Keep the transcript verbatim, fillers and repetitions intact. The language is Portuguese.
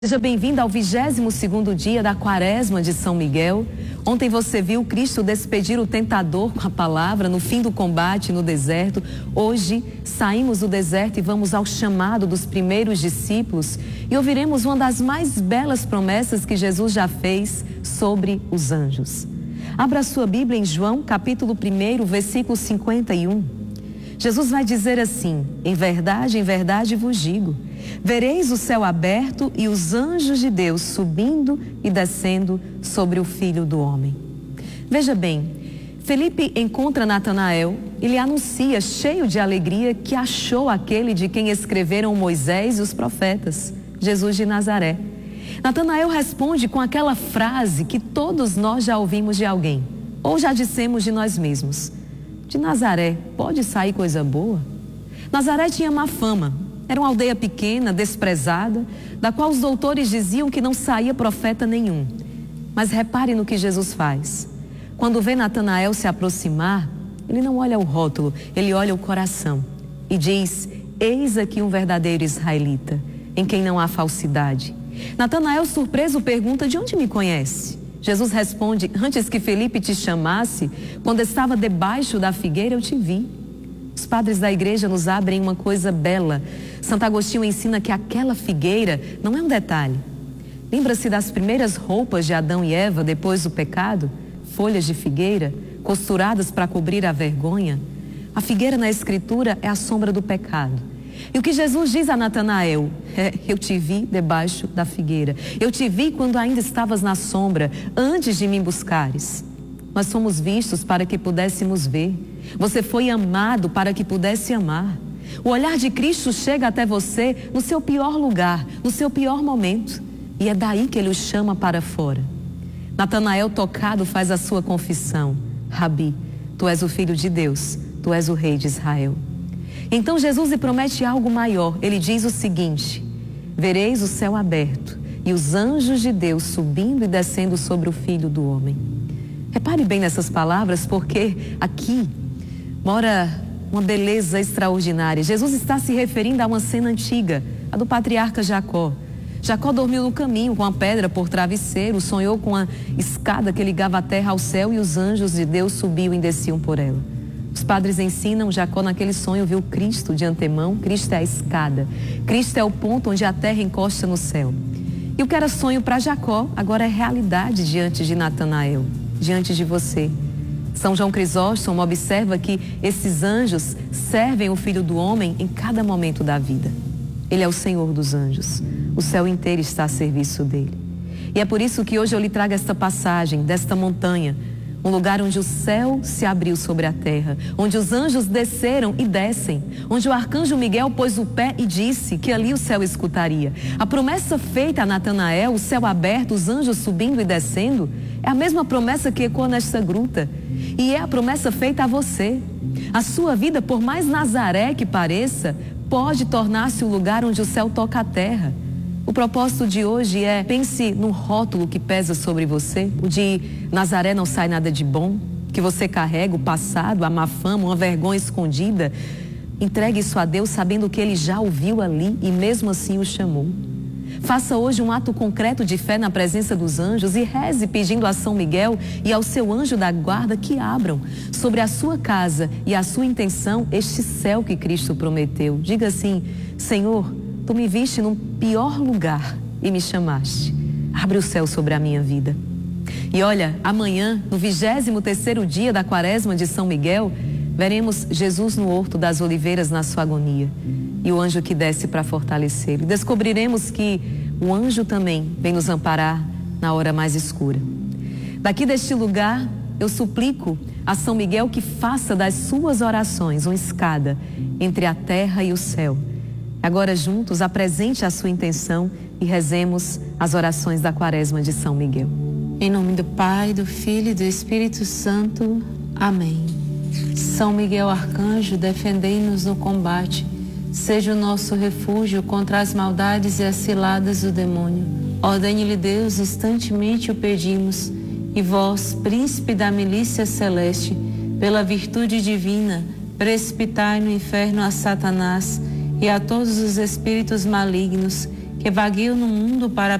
Seja bem-vindo ao vigésimo segundo dia da Quaresma de São Miguel. Ontem você viu Cristo despedir o tentador com a palavra no fim do combate no deserto. Hoje saímos do deserto e vamos ao chamado dos primeiros discípulos e ouviremos uma das mais belas promessas que Jesus já fez sobre os anjos. Abra sua Bíblia em João, capítulo um, versículo cinquenta e um. Jesus vai dizer assim: em verdade, em verdade vos digo, vereis o céu aberto e os anjos de Deus subindo e descendo sobre o Filho do Homem. Veja bem, Felipe encontra Natanael e lhe anuncia, cheio de alegria, que achou aquele de quem escreveram Moisés e os profetas, Jesus de Nazaré. Natanael responde com aquela frase que todos nós já ouvimos de alguém, ou já dissemos de nós mesmos: de Nazaré pode sair coisa boa? Nazaré tinha má fama. Era uma aldeia pequena, desprezada, da qual os doutores diziam que não saía profeta nenhum. Mas repare no que Jesus faz. Quando vê Natanael se aproximar, ele não olha o rótulo, ele olha o coração e diz: eis aqui um verdadeiro israelita, em quem não há falsidade. Natanael, surpreso, pergunta: de onde me conhece? Jesus responde: antes que Felipe te chamasse, quando estava debaixo da figueira, eu te vi. Os padres da igreja nos abrem uma coisa bela. Santo Agostinho ensina que aquela figueira não é um detalhe. Lembra-se das primeiras roupas de Adão e Eva depois do pecado? Folhas de figueira, costuradas para cobrir a vergonha. A figueira na Escritura é a sombra do pecado. E o que Jesus diz a Natanael é: eu te vi debaixo da figueira. Eu te vi quando ainda estavas na sombra, antes de me buscares. Nós fomos vistos para que pudéssemos ver. Você foi amado para que pudesse amar. O olhar de Cristo chega até você no seu pior lugar, no seu pior momento. E é daí que ele o chama para fora. Natanael, tocado, faz a sua confissão: Rabi, tu és o Filho de Deus, tu és o Rei de Israel. Então Jesus lhe promete algo maior. Ele diz o seguinte: vereis o céu aberto e os anjos de Deus subindo e descendo sobre o Filho do Homem. Repare bem nessas palavras, porque aqui mora uma beleza extraordinária. Jesus está se referindo a uma cena antiga, a do patriarca Jacó. Jacó dormiu no caminho com a pedra por travesseiro, sonhou com a escada que ligava a terra ao céu e os anjos de Deus subiam e desciam por ela. Os padres ensinam: Jacó naquele sonho viu Cristo de antemão. Cristo é a escada, Cristo é o ponto onde a terra encosta no céu. E o que era sonho para Jacó agora é realidade diante de Natanael, diante de você. São João Crisóstomo observa que esses anjos servem o Filho do Homem em cada momento da vida. Ele é o Senhor dos anjos. O céu inteiro está a serviço dele. E é por isso que hoje eu lhe trago esta passagem desta montanha, um lugar onde o céu se abriu sobre a terra, onde os anjos desceram e descem, onde o arcanjo Miguel pôs o pé e disse que ali o céu escutaria. A promessa feita a Natanael, o céu aberto, os anjos subindo e descendo, é a mesma promessa que ecoa nesta gruta. E é a promessa feita a você. A sua vida, por mais Nazaré que pareça, pode tornar-se o lugar onde o céu toca a terra. O propósito de hoje é: pense no rótulo que pesa sobre você, o de Nazaré não sai nada de bom, que você carrega, o passado, a má fama, uma vergonha escondida. Entregue isso a Deus, sabendo que Ele já o viu ali e mesmo assim o chamou. Faça hoje um ato concreto de fé na presença dos anjos e reze pedindo a São Miguel e ao seu anjo da guarda que abram sobre a sua casa e a sua intenção este céu que Cristo prometeu. Diga assim: Senhor, tu me viste num pior lugar e me chamaste. Abre o céu sobre a minha vida. E olha, amanhã, no vigésimo terceiro dia da Quaresma de São Miguel, veremos Jesus no Horto das Oliveiras na sua agonia e o anjo que desce para fortalecê-lo. Descobriremos que o anjo também vem nos amparar na hora mais escura. Daqui deste lugar, eu suplico a São Miguel que faça das suas orações uma escada entre a terra e o céu. Agora juntos apresente a sua intenção e rezemos as orações da Quaresma de São Miguel. Em nome do Pai, do Filho e do Espírito Santo. Amém. São Miguel Arcanjo, defendei-nos no combate. Seja o nosso refúgio contra as maldades e as ciladas do demônio. Ordene-lhe Deus, instantemente o pedimos. E vós, príncipe da milícia celeste, pela virtude divina, precipitai no inferno a Satanás e a todos os espíritos malignos que vagueiam no mundo para